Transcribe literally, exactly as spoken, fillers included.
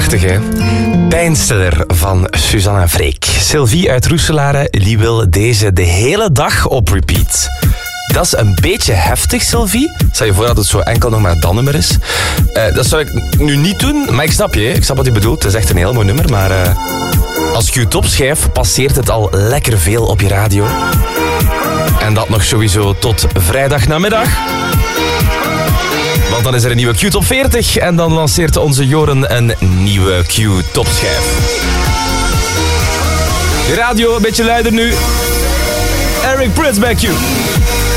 Prachtig, hè? Pijnstiller van Suzanne Freek. Sylvie uit Roeselare, die wil deze de hele dag op repeat. Dat is een beetje heftig, Sylvie. Stel je voor dat het zo enkel nog maar dat nummer is. Uh, dat zou ik nu niet doen, maar ik snap je. Ik snap wat je bedoelt. Het is echt een heel mooi nummer, maar... Uh, als Q-top schijf, passeert het al lekker veel op je radio. En dat nog sowieso tot vrijdag namiddag. Want dan is er een nieuwe Q-top veertig en dan lanceert onze Joren een nieuwe Q-top schijf. De radio een beetje luider nu. Eric Prydz bij Q.